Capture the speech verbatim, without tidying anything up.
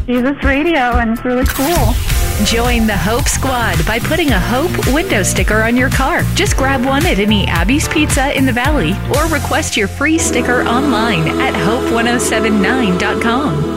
Jesus Radio, and it's really cool. Join the Hope Squad by putting a Hope window sticker on your car. Just grab one at any Abby's Pizza in the Valley or request your free sticker online at hope ten seventy-nine dot com.